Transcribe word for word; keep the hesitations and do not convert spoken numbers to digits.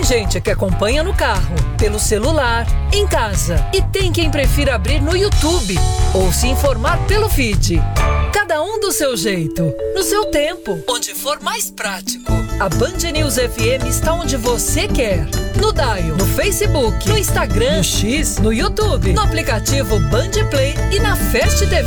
gente que acompanha no carro, pelo celular, em casa. E tem quem prefira abrir no YouTube ou se informar pelo feed. Cada um do seu jeito, no seu tempo, onde for mais prático. A Band News F M está onde você quer. No Dial, no Facebook, no Instagram, no X, no YouTube, no aplicativo Band Play e na Fast T V.